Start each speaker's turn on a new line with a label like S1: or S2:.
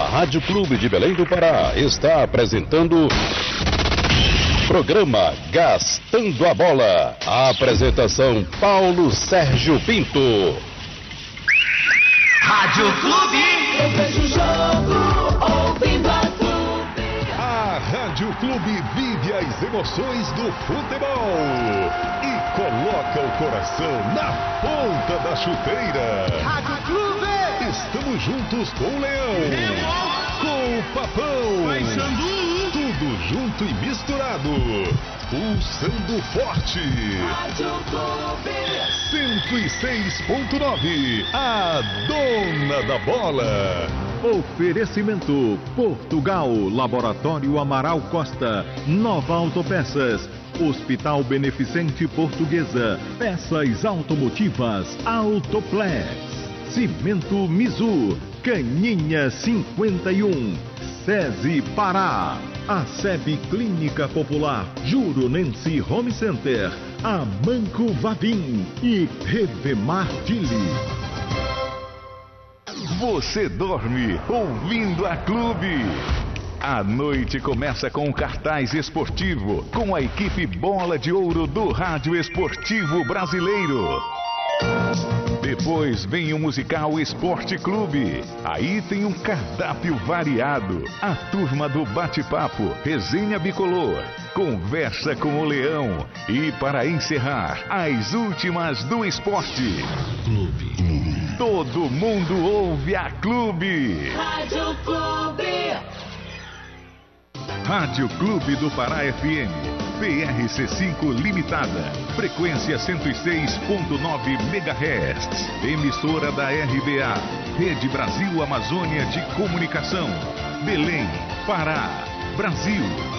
S1: A Rádio Clube de Belém do Pará está apresentando programa Gastando a Bola. A apresentação Paulo Sérgio Pinto.
S2: Rádio Clube.
S3: Eu vejo o jogo ouvindo a Clube.
S4: A Rádio Clube vive as emoções do futebol e coloca o coração na ponta da chuteira.
S2: Rádio Clube.
S4: Estamos juntos com o Leão, com o Papão, tudo junto e misturado, pulsando forte.
S3: Rádio Clube.
S4: 106.9, a dona da bola.
S5: Oferecimento Portugal, Laboratório Amaral Costa, Nova Autopeças, Hospital Beneficente Portuguesa, Peças Automotivas Autoplex, Cimento Mizu, Caninha 51, SESI Pará, a SEB Clínica Popular, Juronense Home Center, Amanco Vavim e Revemar Dili.
S4: Você dorme ouvindo a Clube. A noite começa com um cartaz esportivo, com a equipe Bola de Ouro do Rádio Esportivo Brasileiro. Depois vem o musical Esporte Clube. Aí tem um cardápio variado. A turma do bate-papo, resenha bicolor, conversa com o Leão. E para encerrar, as últimas do esporte. Clube. Todo mundo ouve a Clube.
S3: Rádio Clube.
S4: Rádio Clube do Pará FM. PRC5 Limitada, frequência 106.9 MHz, emissora da RBA, Rede Brasil Amazônia de Comunicação, Belém, Pará, Brasil.